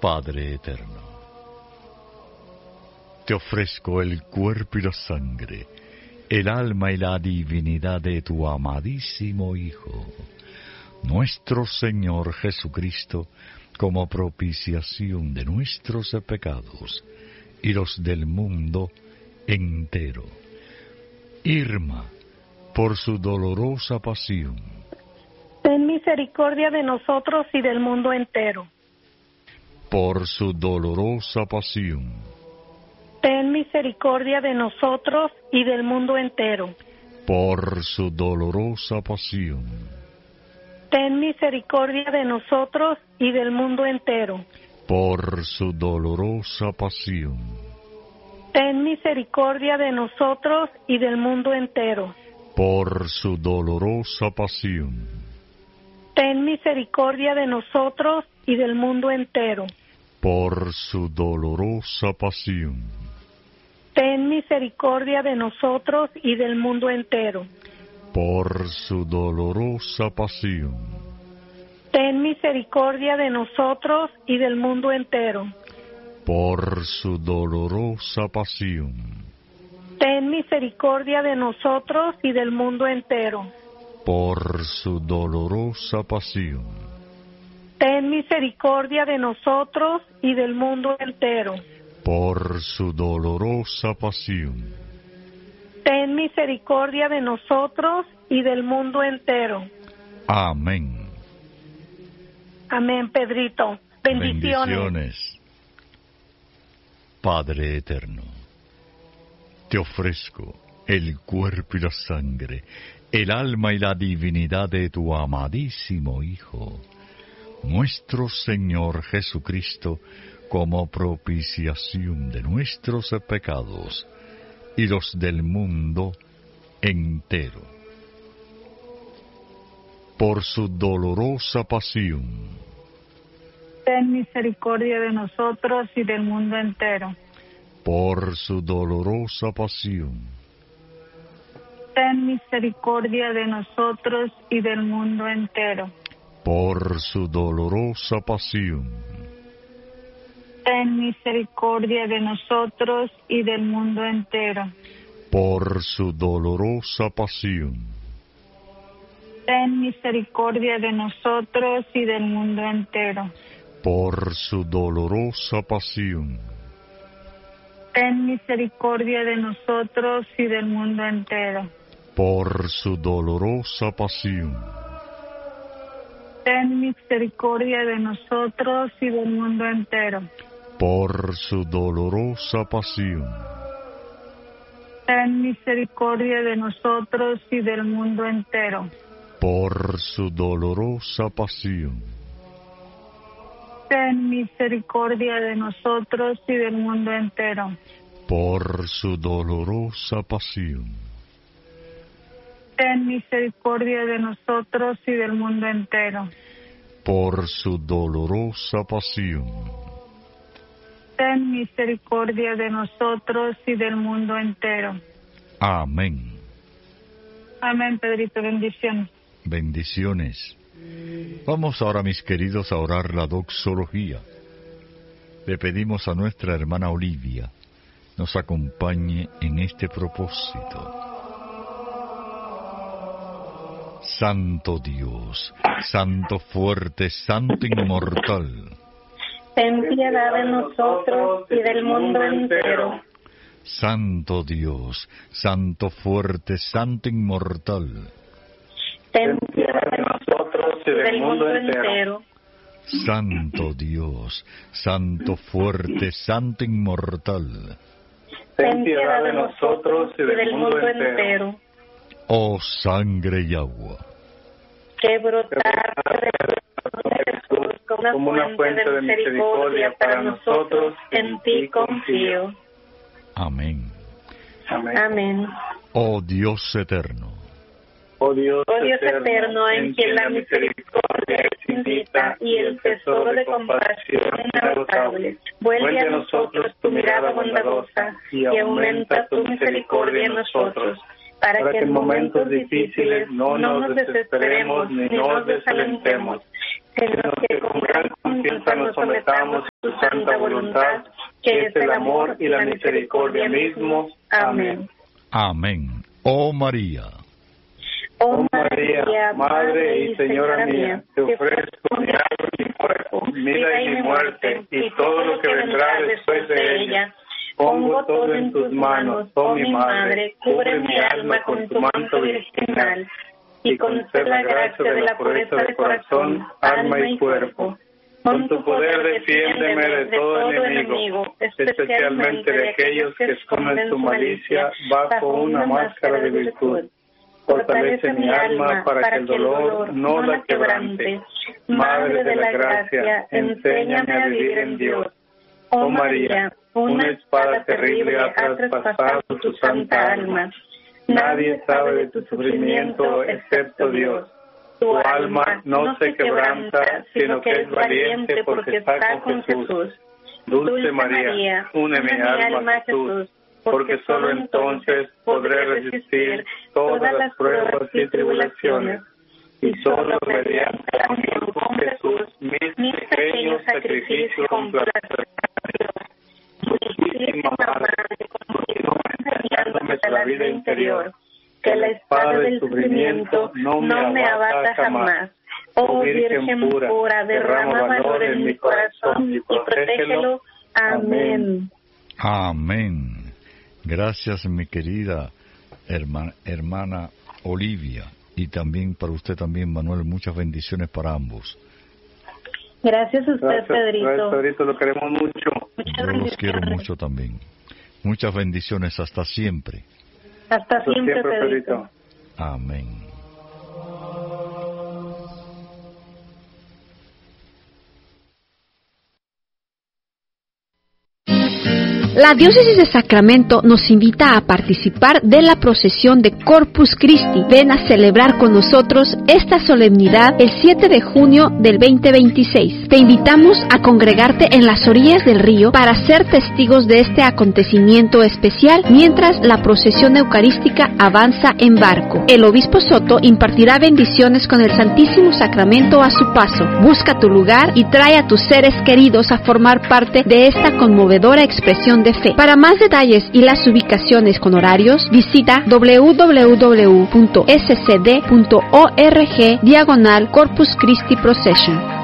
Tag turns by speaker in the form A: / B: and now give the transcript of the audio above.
A: Padre eterno, te ofrezco el cuerpo y la sangre, el alma y la divinidad de tu amadísimo Hijo, nuestro Señor Jesucristo, como propiciación de nuestros pecados y los del mundo entero. Irma, por su dolorosa pasión,
B: ten misericordia de nosotros y del mundo entero.
A: Por su dolorosa pasión,
B: ten misericordia de nosotros y del mundo entero.
A: Por su dolorosa pasión,
B: ten misericordia de nosotros y del mundo entero.
A: Por su dolorosa pasión,
B: ten misericordia de nosotros y del mundo entero.
A: Por su dolorosa pasión,
B: ten misericordia de nosotros y del mundo entero.
A: Por su dolorosa pasión,
B: ten misericordia de nosotros y del mundo entero.
A: Por su dolorosa pasión,
B: ten misericordia de nosotros y del mundo entero.
A: Por su dolorosa pasión,
B: ten misericordia de nosotros y del mundo entero.
A: Por su dolorosa pasión,
B: ten misericordia de nosotros y del mundo entero.
A: Por su dolorosa pasión,
B: ten misericordia de nosotros y del mundo entero.
A: amén.
B: Amén, Pedrito. Bendiciones.
A: Padre eterno, te ofrezco el cuerpo y la sangre, el alma y la divinidad de tu amadísimo Hijo, nuestro Señor Jesucristo, como propiciación de nuestros pecados y los del mundo entero. Por su dolorosa pasión,
C: ten misericordia de nosotros y del mundo entero.
A: Por su dolorosa pasión,
C: ten misericordia de nosotros y del mundo entero.
A: Por su dolorosa pasión,
C: ten misericordia de nosotros y del mundo entero.
A: Por su dolorosa pasión,
C: ten misericordia de nosotros y del mundo entero.
A: Por su dolorosa pasión,
C: ten misericordia de nosotros y del mundo entero.
A: Por su dolorosa pasión,
C: ten misericordia de nosotros y del mundo entero.
A: Por su dolorosa pasión,
C: ten misericordia de nosotros y del mundo entero.
A: Por su dolorosa pasión,
C: ten misericordia de nosotros y del mundo entero.
A: Por su dolorosa pasión,
C: ten misericordia de nosotros y del mundo entero.
A: Por su dolorosa pasión,
C: ten misericordia de nosotros y del mundo entero.
A: amén.
C: Amén, Pedrito, bendiciones.
A: Bendiciones. Vamos ahora, mis queridos, a orar la doxología. Le pedimos a nuestra hermana Olivia nos acompañe en este propósito. Santo Dios, Santo fuerte, Santo inmortal,
B: ten piedad de nosotros y del mundo entero.
A: Santo Dios, Santo fuerte, Santo inmortal,
B: ten piedad de nosotros y del mundo entero.
A: Santo Dios, Santo fuerte, Santo inmortal,
B: ten piedad de nosotros y del mundo entero.
A: oh sangre y agua,
B: Que brotaste de Jesús como una fuente de misericordia para nosotros, en ti confío.
A: amén.
B: Amén.
A: Oh Dios eterno,
D: Oh Dios
B: eterno, en quien la misericordia es infinita y el tesoro de compasión inagotable, vuelve a nosotros tu mirada bondadosa y aumenta tu misericordia en nosotros, para que en momentos difíciles no nos desesperemos ni nos desalentemos, en los que con gran confianza nos sometamos a tu santa voluntad, que es el amor y la misericordia mismos. Amén.
A: Amén. Oh María.
B: Oh María, Madre y Señora mía, te ofrezco mi alma y mi cuerpo, mi vida y mi muerte, y todo lo que vendrá después de ella. Pongo todo en tus manos, oh mi Madre, cubre mi alma con tu manto virginal, y concede la gracia de la pureza de corazón, alma y cuerpo. Con tu poder defiéndeme de todo enemigo, especialmente de aquellos que esconden su malicia bajo una máscara de virtud. Fortalece mi alma para que el dolor no la quebrante. Madre de la gracia, enséñame a vivir en Dios. Oh María, una espada terrible ha traspasado tu santa alma. Nadie sabe de tu sufrimiento excepto Dios. Tu alma no se quebranta, sino que es valiente porque está con Jesús. Dulce María, une mi alma a Jesús, porque solo entonces podré resistir todas las pruebas y tribulaciones. Y solo mediante la unión con Jesús, mis pequeños sacrificios complacerán a Dios. Dulcísima Madre, continúa enseñándome la vida interior, que la espada del sufrimiento no me abata jamás. Oh Virgen pura, derrama valor en mi corazón y protégelo. Amén.
A: Amén. Gracias, mi querida hermana Olivia. Y también para usted también, Manuel, muchas bendiciones para ambos.
B: Gracias a usted, Pedrito.
D: Gracias, Pedrito, lo queremos mucho.
A: Yo los quiero mucho también. Muchas bendiciones, hasta siempre.
B: Hasta siempre, Pedrito.
A: Amén.
E: La Diócesis de Sacramento nos invita a participar de la procesión de Corpus Christi. Ven a celebrar con nosotros esta solemnidad el 7 de junio del 2026. Te invitamos a congregarte en las orillas del río para ser testigos de este acontecimiento especial mientras la procesión eucarística avanza en barco. El obispo Soto impartirá bendiciones con el Santísimo Sacramento a su paso. Busca tu lugar y trae a tus seres queridos a formar parte de esta conmovedora expresión de fe. Para más detalles y las ubicaciones con horarios, visita www.scd.org/Corpus Christi Procession.